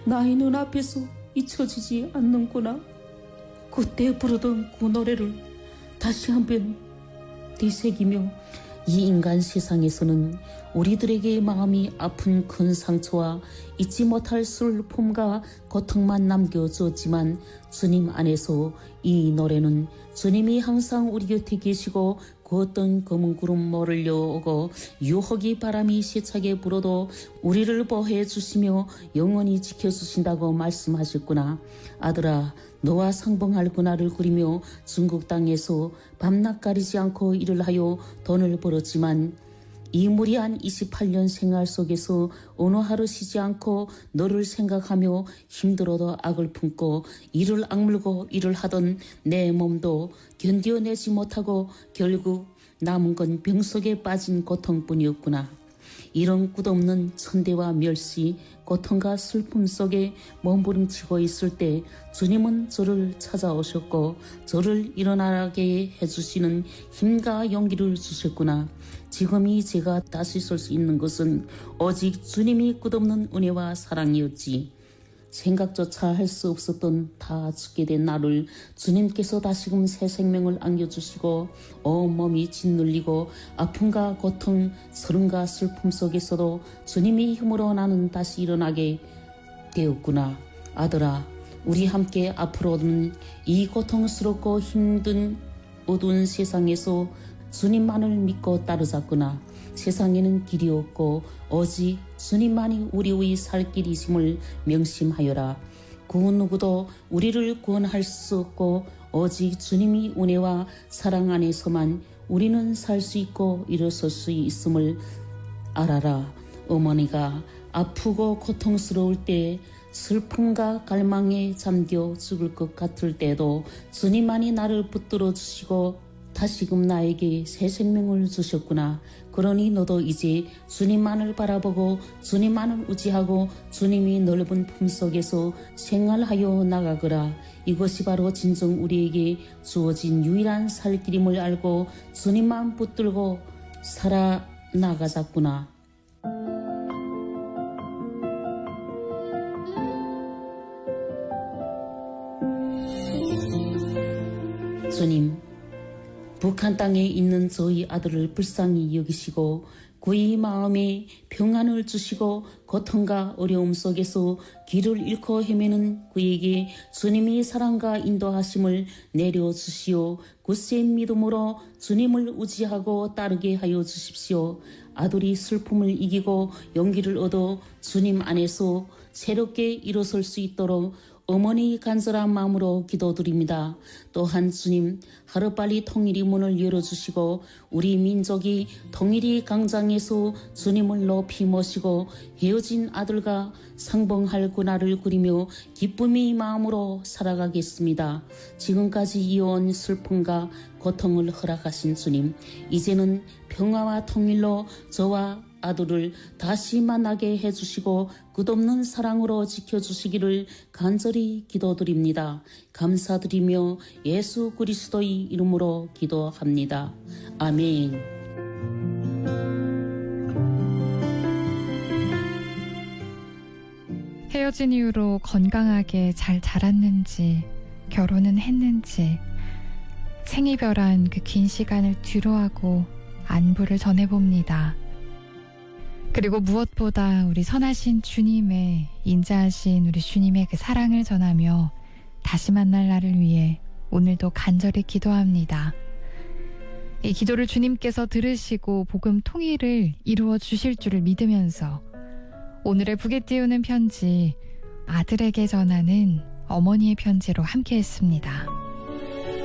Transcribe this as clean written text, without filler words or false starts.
나의 눈앞에서 잊혀지지 않는구나. 그때 부르던 그 노래를 다시 한번 되새기며 이 인간 세상에서는 우리들에게 마음이 아픈 큰 상처와 잊지 못할 슬픔과 고통만 남겨주었지만 주님 안에서 이 노래는 주님이 항상 우리 곁에 계시고 그 어떤 검은 구름 몰려오고 유혹이 바람이 세차게 불어도 우리를 보호해 주시며 영원히 지켜주신다고 말씀하셨구나. 아들아, 너와 상봉할 그날을 그리며 중국 땅에서 밤낮 가리지 않고 일을 하여 돈을 벌었지만 이 무리한 28년 생활 속에서 어느 하루 쉬지 않고 너를 생각하며 힘들어도 악을 품고 이를 악물고 일을 하던 내 몸도 견뎌내지 못하고 결국 남은 건 병 속에 빠진 고통뿐이었구나. 이런 끝없는 천대와 멸시, 고통과 슬픔 속에 몸부림치고 있을 때 주님은 저를 찾아오셨고 저를 일어나게 해주시는 힘과 용기를 주셨구나. 지금이 제가 다시 설 수 있는 것은 오직 주님이 끝없는 은혜와 사랑이었지. 생각조차 할 수 없었던 다 죽게 된 나를 주님께서 다시금 새 생명을 안겨주시고 온몸이 짓눌리고 아픔과 고통, 서름과 슬픔 속에서도 주님의 힘으로 나는 다시 일어나게 되었구나. 아들아, 우리 함께 앞으로는 이 고통스럽고 힘든 어두운 세상에서 주님만을 믿고 따르자꾸나. 세상에는 길이 없고 오직 주님만이 우리의 살 길이심을 명심하여라. 그 누구도 우리를 구원할 수 없고 오직 주님이 은혜와 사랑 안에서만 우리는 살 수 있고 일어설 수 있음을 알아라. 어머니가 아프고 고통스러울 때 슬픔과 갈망에 잠겨 죽을 것 같을 때도 주님만이 나를 붙들어 주시고 다시금 나에게 새 생명을 주셨구나. 그러니 너도 이제 주님만을 바라보고 주님만을 의지하고 주님이 넓은 품속에서 생활하여 나가거라. 이것이 바로 진정 우리에게 주어진 유일한 살 길임을 알고 주님만 붙들고 살아나가자꾸나. 주님, 북한 땅에 있는 저희 아들을 불쌍히 여기시고 그의 마음에 평안을 주시고 고통과 어려움 속에서 길을 잃고 헤매는 그에게 주님의 사랑과 인도하심을 내려주시오. 굳세 믿음으로 주님을 의지하고 따르게 하여 주십시오. 아들이 슬픔을 이기고 용기를 얻어 주님 안에서 새롭게 일어설 수 있도록 어머니의 간절한 마음으로 기도드립니다. 또한 주님, 하루빨리 통일의 문을 열어주시고 우리 민족이 통일의 광장에서 주님을 높이 모시고 헤어진 아들과 상봉할 그날을 그리며 기쁨의 마음으로 살아가겠습니다. 지금까지 이어온 슬픔과 고통을 허락하신 주님, 이제는 평화와 통일로 저와 아들을 다시 만나게 해주시고 끝없는 사랑으로 지켜주시기를 간절히 기도드립니다. 감사드리며 예수 그리스도의 이름으로 기도합니다. 아멘. 헤어진 이후로 건강하게 잘 자랐는지, 결혼은 했는지, 생이별한 그 긴 시간을 뒤로하고 안부를 전해봅니다. 그리고 무엇보다 우리 선하신 주님의, 인자하신 우리 주님의 그 사랑을 전하며 다시 만날 날을 위해 오늘도 간절히 기도합니다. 이 기도를 주님께서 들으시고 복음 통일을 이루어 주실 줄을 믿으면서 오늘의 북에 띄우는 편지, 아들에게 전하는 어머니의 편지로 함께 했습니다.